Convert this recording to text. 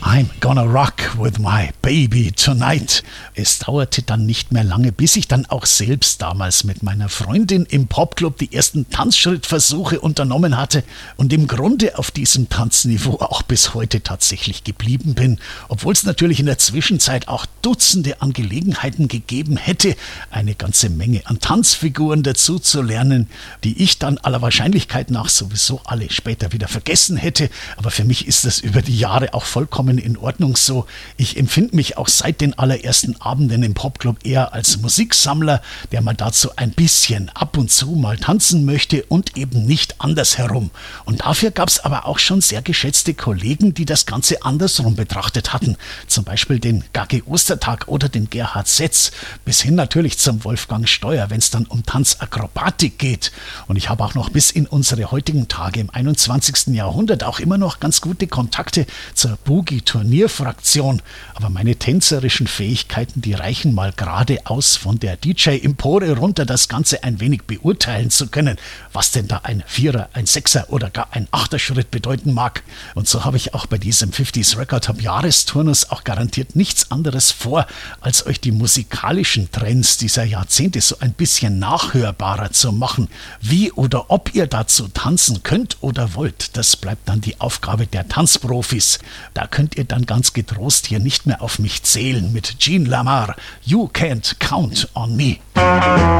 I'm gonna rock with my baby tonight. Es dauerte dann nicht mehr lange, bis ich dann auch selbst damals mit meiner Freundin im Popclub die ersten Tanzschrittversuche unternommen hatte und im Grunde auf diesem Tanzniveau auch bis heute tatsächlich geblieben bin, obwohl es natürlich in der Zwischenzeit auch Dutzende an Gelegenheiten gegeben hätte, eine ganze Menge an Tanzfiguren dazu zu lernen, die ich dann aller Wahrscheinlichkeit nach sowieso alle später wieder vergessen hätte. Aber für mich ist das über die Jahre auch vollkommen in Ordnung so. Ich empfinde mich auch seit den allerersten Abenden im Popclub eher als Musiksammler, der mal dazu ein bisschen ab und zu mal tanzen möchte und eben nicht andersherum. Und dafür gab es aber auch schon sehr geschätzte Kollegen, die das Ganze andersrum betrachtet hatten. Zum Beispiel den Gagi Ostertag oder den Gerhard Setz, bis hin natürlich zum Wolfgang Steuer, wenn es dann um Tanzakrobatik geht. Und ich habe auch noch bis in unsere heutigen Tage im 21. Jahrhundert auch immer noch ganz gute Kontakte zur Boogie-Turnierfraktion. Aber meine tänzerischen Fähigkeiten, die reichen mal geradeaus von der DJ-Empore runter, das Ganze ein wenig beurteilen zu können, was denn da ein Vierer, ein Sechser oder gar ein Achterschritt bedeuten mag. Und so habe ich auch bei diesem 50s Record Hub Jahresturnus auch garantiert nichts anderes vor, als euch die musikalischen Trends dieser Jahrzehnte so ein bisschen nachhörbarer zu machen. Wie oder ob ihr dazu tanzen könnt oder wollt, das bleibt dann die Aufgabe der Tanzprofis. Da könnt ihr dann ganz getrost hier nicht mehr auf mich zählen mit Gene Lamar. You can't count on me.